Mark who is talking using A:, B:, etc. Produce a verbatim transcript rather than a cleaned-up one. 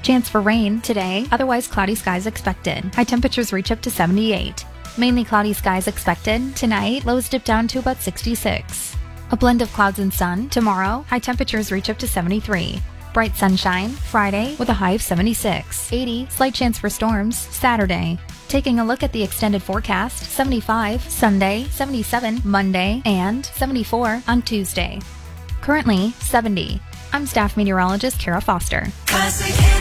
A: Chance for rain today, otherwise cloudy skies expected. High temperatures reach up to seventy-eight. Mainly cloudy skies expected. Tonight, lows dip down to about sixty-six. A blend of clouds and sun. Tomorrow, high temperatures reach up to seventy-three. Bright sunshine. Friday, with a high of seventy-six. eighty, slight chance for storms. Saturday. Taking a look at the extended forecast, seventy-five Sunday, seventy-seven Monday, and seventy-four on Tuesday. Currently, seventy. I'm staff meteorologist Kara Foster.
B: Classic.